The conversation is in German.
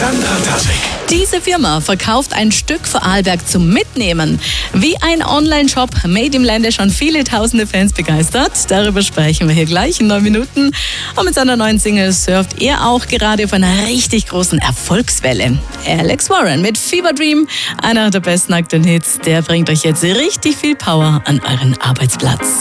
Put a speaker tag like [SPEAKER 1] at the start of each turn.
[SPEAKER 1] Sandra Tassig.
[SPEAKER 2] Diese Firma verkauft ein Stück Vorarlberg zum Mitnehmen. Wie ein Online-Shop made im Lande schon viele tausende Fans begeistert. Darüber sprechen wir hier gleich in 9 Minuten. Und mit seiner neuen Single surft er auch gerade auf einer richtig großen Erfolgswelle. Alex Warren mit Fever Dream, einer der besten aktuellen Hits. Der bringt euch jetzt richtig viel Power an euren Arbeitsplatz.